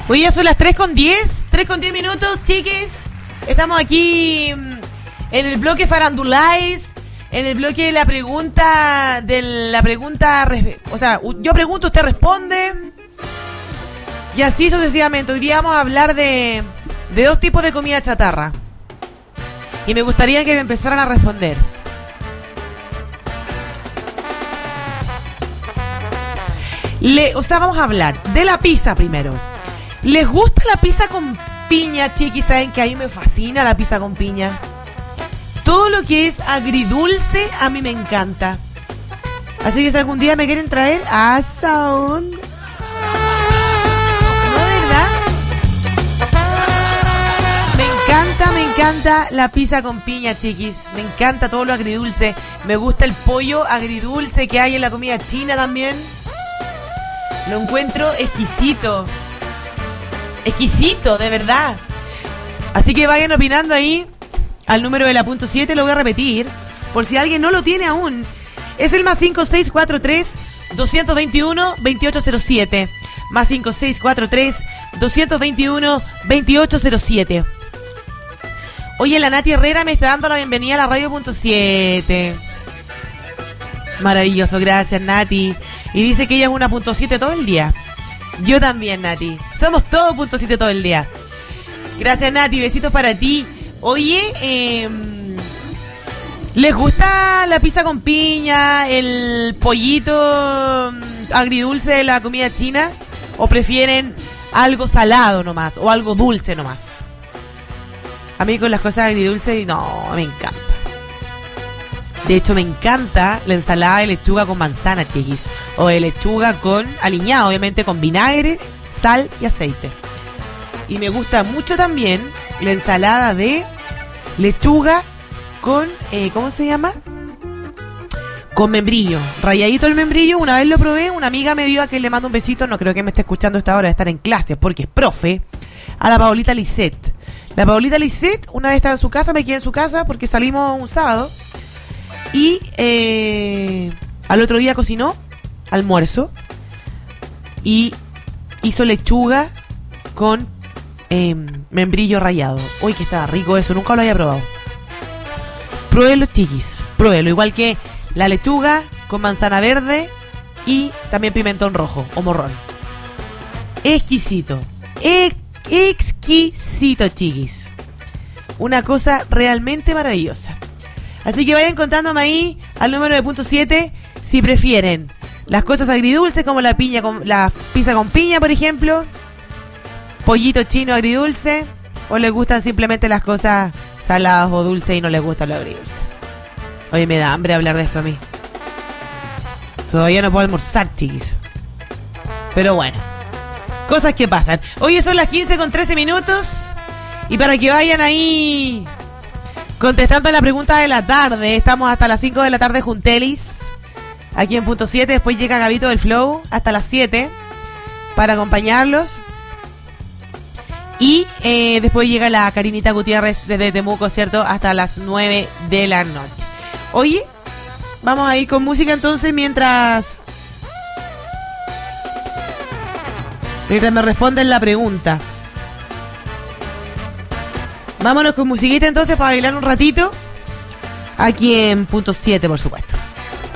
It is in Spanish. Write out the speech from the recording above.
Hoy ya son las 3:10, 3:10 minutos, chiquis. Estamos aquí en el bloque Farandulais, en el bloque de la pregunta, o sea, yo pregunto, usted responde. Y así sucesivamente. Hoy día vamos a hablar de dos tipos de comida chatarra. Y me gustaría que me empezaran a responder. Vamos a hablar de la pizza primero. ¿Les gusta la pizza con piña, chiquis? ¿Saben que a mí me fascina la pizza con piña? Todo lo que es agridulce a mí me encanta. Así que si algún día me quieren traer a Sound... ¿No, verdad? Me encanta la pizza con piña, chiquis. Me encanta todo lo agridulce. Me gusta el pollo agridulce que hay en la comida china también. Lo encuentro exquisito. Exquisito, de verdad. Así que vayan opinando ahí al número de la punto 7. Lo voy a repetir por si alguien no lo tiene aún. Es el más 5643-221-2807. Más 5643-221-2807. Oye, la Nati Herrera me está dando la bienvenida a la radio punto 7. Maravilloso, gracias Nati. Y dice que ella es una punto 7 todo el día. Yo también, Nati. Somos todos punto 7 todo el día. Gracias, Nati. Besitos para ti. Oye, ¿les gusta la pizza con piña, el pollito agridulce de la comida china? ¿O prefieren algo salado nomás o algo dulce nomás? A mí con las cosas agridulces, no, me encanta. De hecho, me encanta la ensalada de lechuga con manzana, chiquis. O de lechuga con aliñado, obviamente con vinagre, sal y aceite. Y me gusta mucho también la ensalada de lechuga con, ¿cómo se llama? Con membrillo. Rayadito el membrillo, una vez lo probé, una amiga me dio a que le mando un besito, no creo que me esté escuchando a esta hora de estar en clase, porque es profe, a la Paulita Lisset. La Paulita Lisset, una vez estaba en su casa, me quedé en su casa porque salimos un sábado. Y al otro día cocinó almuerzo y hizo lechuga con membrillo rallado. Uy, que estaba rico eso, nunca lo había probado. Pruébelo, chiquis, pruébelo. Igual que la lechuga con manzana verde y también pimentón rojo o morrón. Exquisito, exquisito, chiquis. Una cosa realmente maravillosa. Así que vayan contándome ahí al número de punto 7 si prefieren las cosas agridulces como la pizza con piña, por ejemplo, pollito chino agridulce, o les gustan simplemente las cosas saladas o dulces y no les gusta lo agridulce. Oye, me da hambre hablar de esto a mí. Todavía no puedo almorzar, chiquis. Pero bueno, cosas que pasan. Hoy son las 15:13 minutos y para que vayan ahí contestando la pregunta de la tarde, estamos hasta las 5 de la tarde juntelis, aquí en punto 7, después llega Gabito del Flow hasta las 7 para acompañarlos. Y después llega la Karinita Gutiérrez desde Temuco, ¿cierto? Hasta las 9 de la noche. Oye, vamos a ir con música entonces mientras me responden la pregunta. Vámonos con musiquita entonces para bailar un ratito. Aquí en punto 7, por supuesto.